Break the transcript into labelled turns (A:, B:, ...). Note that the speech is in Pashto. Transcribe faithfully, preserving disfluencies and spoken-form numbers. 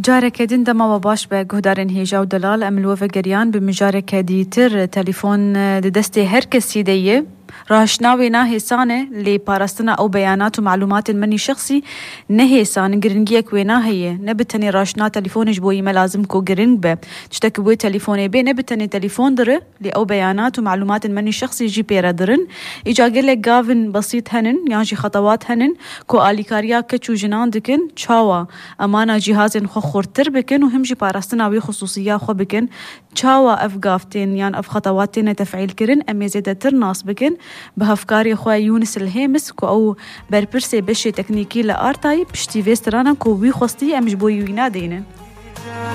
A: جارك دندما وباش بجهدارن هيجا ودلال أمل وفجريان بمجارك ديتر تليفون دستي هركس يديه راشناوي ناهي سانة لبارستنا أو بيانات ومعلومات مني شخصي نهي سان جرنجيك ويناهي نبتني راشنا تليفونش بوي ملازمكو جرنج به تشتك بوي تليفوني بي نبتني تليفون در لي أو بيانات ومعلومات مني شخصي جي بيرا درن إجا قلك جافن بسيط هنن يانجي خطوات هنن كو آليكاريا كتشو جنان دكن تشاوا أمانا جهاز خو خورتر بكن وهمجي بارستنا وي خصوصية خو بكن تشاوا أفقافتين يان أف خطواتين تفعيل كرن أمي زيادة ترناس بكن بهفكاري خواه يونس الهيمس كو أو بربرسي بشي تكنيكي لآرتاي بشتي فيسترانا كو وي خستي أمش بوي وينا دينن